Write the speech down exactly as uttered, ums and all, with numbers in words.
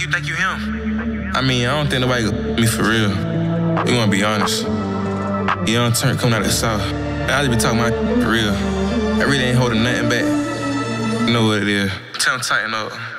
you think you him? I mean, I don't think nobody could me for real. We wanna be honest. Young Turk coming out of the South. I just be talking my for real. I really ain't holding nothing back. You know what it is. Tell him tighten up.